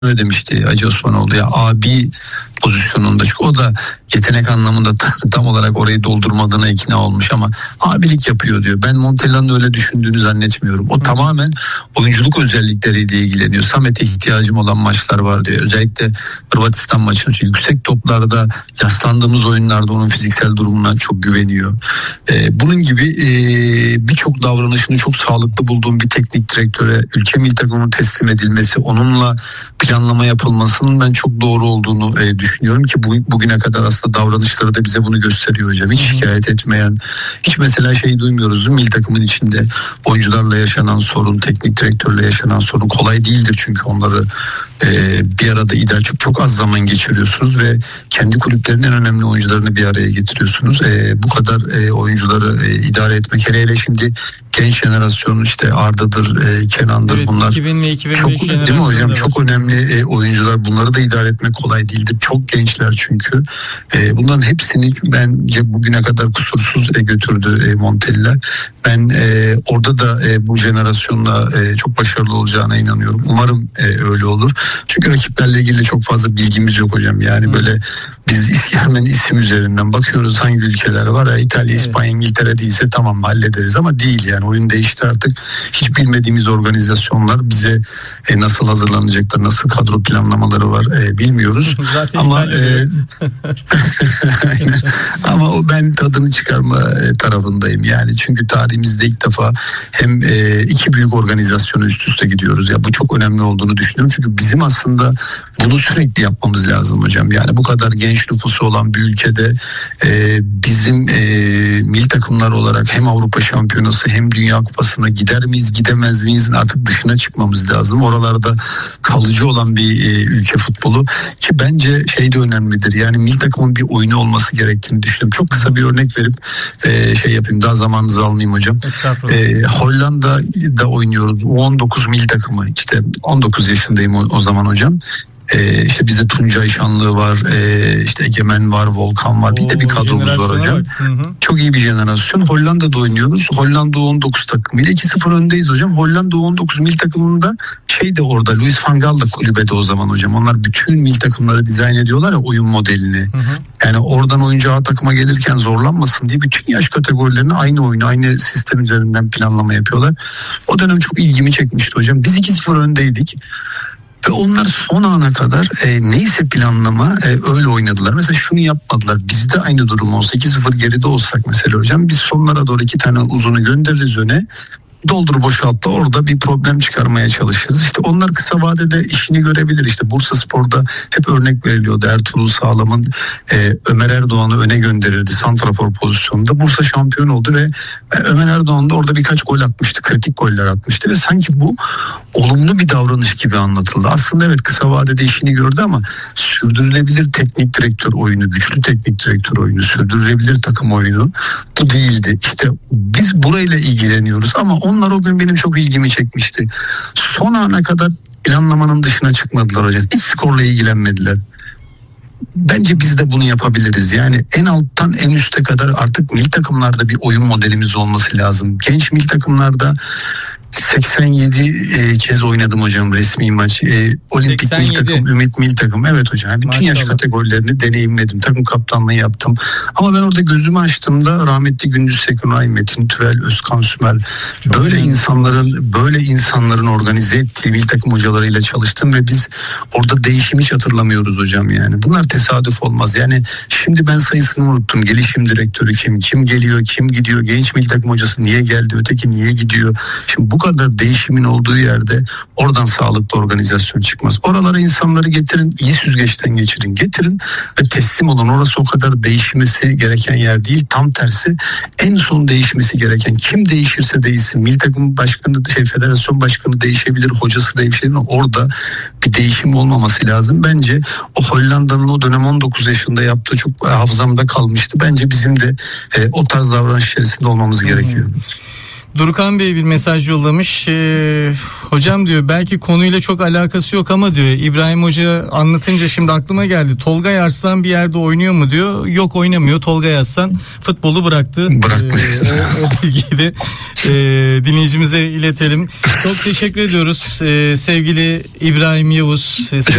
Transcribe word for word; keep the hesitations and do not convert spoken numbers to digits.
öyle demişti Hacı Osmanoğlu, ya abi pozisyonunda, çünkü o da yetenek anlamında tam olarak orayı doldurmadığına ikna olmuş ama abilik yapıyor diyor. Ben Montella'nın öyle düşündüğünü zannetmiyorum. O Hı. tamamen oyunculuk özellikleriyle ilgileniyor. Samet'e ihtiyacım olan maçlar var diyor. Özellikle Hırvatistan maçını, yüksek toplarda yaslandığımız oyunlarda onun fiziksel durumuna çok güveniyor. Ee, bunun gibi e, birçok davranışını çok sağlıklı bulduğum bir teknik direktöre ülke milli takımının teslim edilmesi, onunla planlama yapılmasının ben çok doğru olduğunu e, düşünüyorum ki bu, bugüne kadar aslında davranışları da bize bunu gösteriyor hocam. Hiç şikayet etmeyen, hiç mesela şey duymuyoruz. Milli takımın içinde oyuncularla yaşanan sorun, teknik direktörle yaşanan sorun kolay değildir çünkü onları e, bir arada idare çok çok az zaman geçiriyorsunuz ve kendi kulüplerin en önemli oyuncularını bir araya getiriyorsunuz. E, bu kadar e, oyuncuları e, idare etmek, hele hele şimdi genç jenerasyon işte Arda'dır, e, Kenan'dır, evet, bunlar iki bin iki bin beş çok, değil mi hocam? Çok önemli e, oyuncular. Bunları da idare etmek kolay değildir. Çok gençler çünkü. E, bunların hepsini bence bugüne kadar kusursuz e, götürdü e, Montella. Ben e, orada da e, bu jenerasyonla e, çok başarılı olacağına inanıyorum. Umarım e, öyle olur. Çünkü rakiplerle ilgili çok fazla bilgimiz yok hocam. Yani hmm. böyle biz hemen isim üzerinden bakıyoruz hangi ülkeler var. Ya, İtalya, evet. İspanya, İngiltere değilse tamam hallederiz ama değil yani. Oyun değişti artık. Hiç bilmediğimiz organizasyonlar, bize e, nasıl hazırlanacaklar, nasıl kadro planlamaları var e, bilmiyoruz. Zaten ama e, ama o ben tadını çıkarma e, tarafındayım yani. Çünkü tarihimizde ilk defa hem e, iki büyük organizasyonu üst üste gidiyoruz. Ya bu çok önemli olduğunu düşünüyorum. Çünkü bizim aslında bunu sürekli yapmamız lazım hocam. Yani bu kadar genç nüfusu olan bir ülkede e, bizim e, milli takımlar olarak hem Avrupa Şampiyonası hem Dünya Kupası'na gider miyiz, gidemez miyiz, artık dışına çıkmamız lazım. Oralarda kalıcı olan bir e, ülke futbolu ki bence şey de önemlidir. Yani milli takımın bir oyunu olması gerektiğini düşünüyorum. Çok kısa bir örnek verip e, şey yapayım, daha zamanınızı almayayım hocam. E, Hollanda'da oynuyoruz. U on dokuz milli takımı. İşte on dokuz yaşındayım o, o zaman hocam. Ee, işte bizde Tuncay Şanlı var, ee, işte Egemen var, Volkan var. Bir Oo, de bir kadromuz var hocam. Hı hı. Çok iyi bir jenerasyon. Hollanda'da oynuyoruz. Hollanda U on dokuz takımıyla iki sıfır öndeyiz hocam. Hollanda U on dokuz milli takımında şey de orada, Louis van Gaal da kulübede o zaman hocam. Onlar bütün milli takımları dizayn ediyorlar ya, oyun modelini. Hı hı. Yani oradan oyuncu A takıma gelirken zorlanmasın diye bütün yaş kategorilerini aynı oyunu, aynı sistem üzerinden planlama yapıyorlar. O dönem çok ilgimi çekmişti hocam. Biz iki sıfır öndeydik. Ve onlar son ana kadar e, neyse planlama e, öyle oynadılar. Mesela şunu yapmadılar. Bizde aynı durum olsa, iki sıfır geride olsak mesela hocam, biz sonlara doğru iki tane uzunu göndeririz öne. Doldur boşalt da orada bir problem çıkarmaya çalışırız. İşte onlar kısa vadede işini görebilir. İşte Bursaspor'da hep örnek veriliyordu. Ertuğrul Sağlam'ın e, Ömer Erdoğan'ı öne gönderirdi santrafor pozisyonunda. Bursa şampiyon oldu ve Ömer Erdoğan da orada birkaç gol atmıştı. Kritik goller atmıştı ve sanki bu olumlu bir davranış gibi anlatıldı. Aslında evet, kısa vadede işini gördü ama sürdürülebilir teknik direktör oyunu, güçlü teknik direktör oyunu, sürdürülebilir takım oyunu bu değildi. İşte biz burayla ilgileniyoruz ama onlar o gün benim çok ilgimi çekmişti. Son ana kadar planlamanın dışına çıkmadılar hocam. Hiç skorla ilgilenmediler. Bence biz de bunu yapabiliriz. Yani en alttan en üste kadar artık milli takımlarda bir oyun modelimiz olması lazım. Genç milli takımlarda seksen yedi e, kez oynadım hocam resmi maç. E, Olimpik milli takım, Ümit milli takım. Evet hocam. Bütün Maşallah. Yaş kategorilerini deneyimledim. Takım kaptanlığı yaptım. Ama ben orada gözümü açtığımda rahmetli Gündüz Sekunay, Metin Türel, Özkan Sümer, Çok böyle önemli. insanların böyle insanların organize ettiği milli takım hocalarıyla çalıştım ve biz orada değişim hiç hatırlamıyoruz hocam yani. Bunlar tesadüf olmaz. Yani şimdi ben sayısını unuttum. Gelişim direktörü kim? Kim geliyor? Kim gidiyor? Genç milli takım hocası niye geldi? Öteki niye gidiyor? Şimdi bu kadar değişimin olduğu yerde oradan sağlıklı organizasyon çıkmaz. Oralara insanları getirin, iyi süzgeçten geçirin, getirin ve teslim olun. Orası o kadar değişmesi gereken yer değil. Tam tersi, en son değişmesi gereken, kim değişirse değişsin. Milli takım başkanı, şey, federasyon başkanı değişebilir, hocası değişebilir ama orada bir değişim olmaması lazım. Bence o Hollanda'nın o dönem on dokuz yaşında yaptığı çok hafızamda kalmıştı. Bence bizim de e, o tarz davranış içerisinde olmamız gerekiyor. Durukan Bey bir mesaj yollamış. Ee, hocam diyor, belki konuyla çok alakası yok ama diyor, İbrahim Hoca anlatınca şimdi aklıma geldi. Tolga Arslan bir yerde oynuyor mu diyor. Yok, oynamıyor. Tolga Arslan futbolu bıraktı. Bırakmış. Ee, o, o bilgiyi de e, dinleyicimize iletelim. Çok teşekkür ediyoruz ee, sevgili İbrahim Yavuz.